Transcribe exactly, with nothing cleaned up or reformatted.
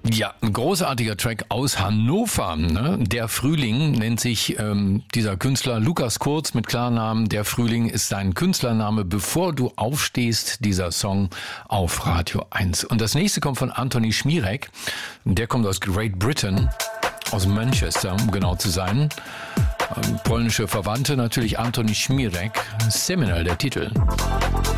Ja, ein großartiger Track aus Hannover. Ne? Der Frühling nennt sich ähm, dieser Künstler Lukas Kurz mit Klarnamen. Der Frühling ist sein Künstlername. Bevor du aufstehst, dieser Song auf Radio eins. Und das nächste kommt von Anthony Schmierek. Der kommt aus Great Britain, aus Manchester, um genau zu sein. Ähm, polnische Verwandte natürlich. Anthony Schmierek. Seminal, der Titel.